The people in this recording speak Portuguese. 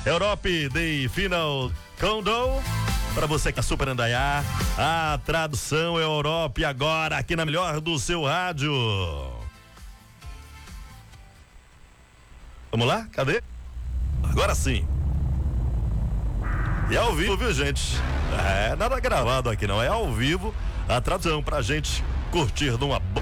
Europe Day Final Countdown. Para você que é Super Andaiá, a tradução é Europe agora aqui na melhor do seu rádio. Vamos lá? Cadê? Agora sim. E é ao vivo, viu, gente? É nada gravado aqui não, é ao vivo a tradução pra gente curtir numa boa.